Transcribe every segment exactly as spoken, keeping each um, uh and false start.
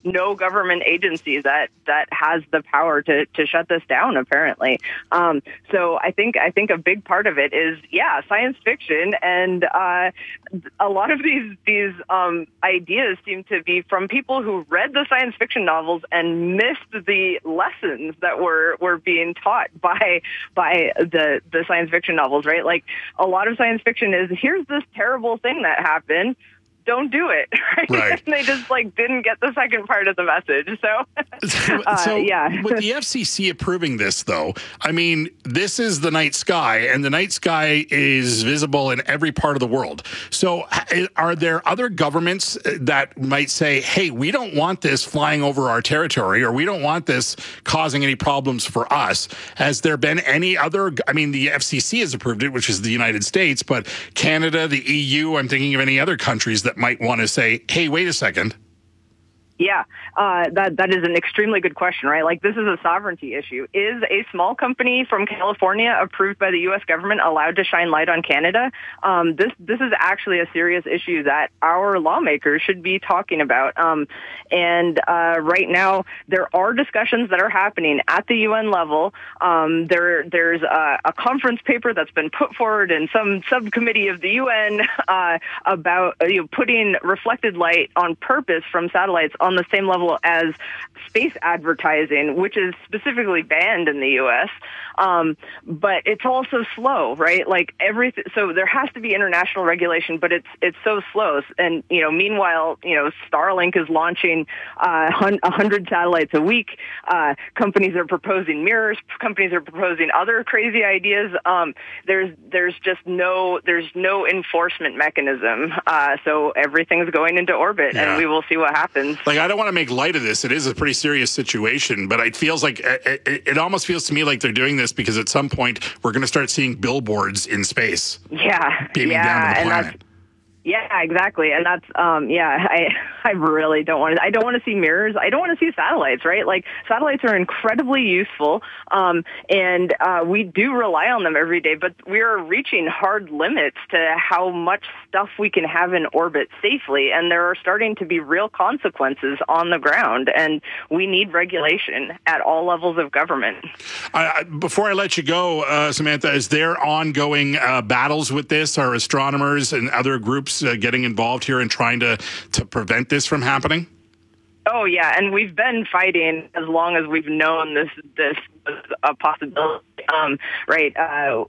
no government agency that that has the power to, to shut this down, apparently. Um, so I think I think a big part of it is, yeah, science fiction. And uh, a lot of these these um, ideas seem to be from people who read the science fiction novels and missed the lessons that were, were being taught by by the, the science fiction novels, right? Like, a lot of science fiction is, here's this terrible thing that happened, don't do it. Right? Right. And they just like didn't get the second part of the message. So, uh, so yeah. with the F C C approving this, though, I mean, this is the night sky, and the night sky is visible in every part of the world. So are there other governments that might say, hey, we don't want this flying over our territory, or we don't want this causing any problems for us? Has there been any other, I mean, the F C C has approved it, which is the United States, but Canada, the E U, I'm thinking of any other countries that might want to say, hey, wait a second. Yeah, uh, that that is an extremely good question, right? Like, this is a sovereignty issue. Is a small company from California approved by the U S government allowed to shine light on Canada? Um, this this is actually a serious issue that our lawmakers should be talking about. Um, and uh, right now, there are discussions that are happening at the U N level. Um, there there's a, a conference paper that's been put forward in some subcommittee of the U N uh, about uh, you know, putting reflected light on purpose from satellites on the same level as space advertising, which is specifically banned in the U S. Um, but it's also slow, right? Like everything. So there has to be international regulation, but it's it's so slow. And you know, meanwhile, you know, Starlink is launching uh, a hundred satellites a week. Uh, companies are proposing mirrors. Companies are proposing other crazy ideas. Um, there's there's just no there's no enforcement mechanism. Uh, so everything's going into orbit, yeah. and we will see what happens. Like, I don't want to make light of this. It is a pretty serious situation, but it feels like it, it, it almost feels to me like they're doing this because at some point we're going to start seeing billboards in space. Yeah, beaming yeah, down to the and planet. that's yeah, exactly, and that's um, yeah. I I really don't want to. I don't want to see mirrors. I don't want to see satellites. Right, like satellites are incredibly useful, um, and uh, we do rely on them every day. But we are reaching hard limits to how much stuff we can have in orbit safely, and there are starting to be real consequences on the ground. And we need regulation at all levels of government. Uh, before I let you go, uh, Samantha, is there ongoing uh, battles with this? Are astronomers and other groups uh, getting involved here and trying to, to prevent this from happening? Oh, yeah, and we've been fighting as long as we've known this this was a possibility, um, right? Uh,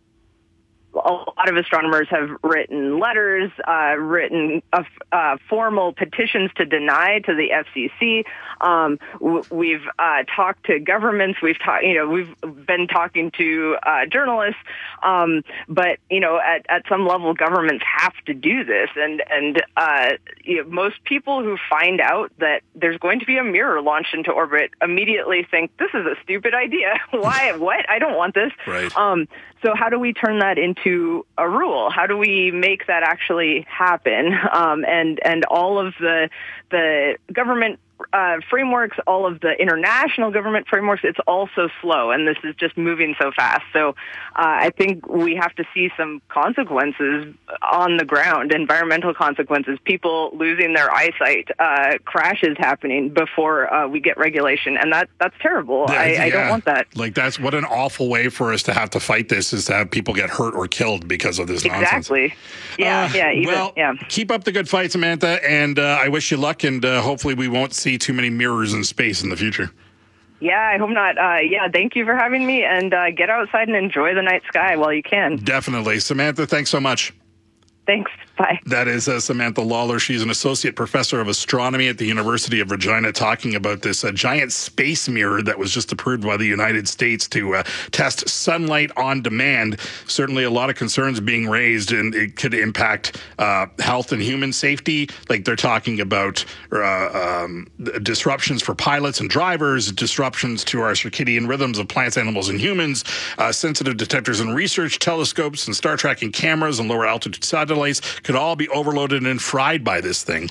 a lot of astronomers have written letters, uh, written uh, uh, formal petitions to deny to the F C C. Um, w- we've uh, talked to governments. We've talked, you know, we've been talking to uh, journalists. Um, but you know, at, at some level, governments have to do this. And and uh, you know, most people who find out that there's going to be a mirror launched into orbit immediately think this is a stupid idea. Why? What? I don't want this. Right. Um, so how do we turn that into a rule? How do we make that actually happen? Um, and and all of the the government uh, frameworks, all of the international government frameworks, it's all so slow, and this is just moving so fast. So uh, I think we have to see some consequences on the ground, environmental consequences, people losing their eyesight, uh, crashes happening before uh, we get regulation, and that that's terrible. Yeah, I, yeah. I don't want that. Like, that's what an awful way for us to have to fight this, is to have people get hurt or killed because of this nonsense. Exactly. Yeah, uh, yeah, even, well, yeah. Keep up the good fight, Samantha, and uh, I wish you luck, and uh, hopefully we won't see too many mirrors in space in the future. Yeah, I hope not. Uh, yeah, thank you for having me, and uh, get outside and enjoy the night sky while you can. Definitely. Samantha, thanks so much. Thanks. Bye. That is uh, Samantha Lawler. She's an associate professor of astronomy at the University of Regina, talking about this uh, giant space mirror that was just approved by the United States to uh, test sunlight on demand. Certainly a lot of concerns being raised, and it could impact uh, health and human safety. Like, they're talking about uh, um, disruptions for pilots and drivers, disruptions to our circadian rhythms of plants, animals, and humans, uh, sensitive detectors and research telescopes and star tracking cameras and lower altitude satellites could all be overloaded and fried by this thing.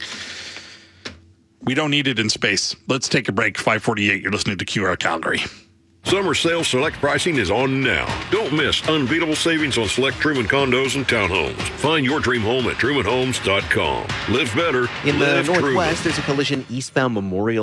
We don't need it in space. Let's take a break. five forty-eight, you're listening to Q R Calgary. Summer sale select pricing is on now. Don't miss unbeatable savings on select Truman condos and townhomes. Find your dream home at truman homes dot com. Live better. In the live Northwest, Truman. there's a collision eastbound Memorial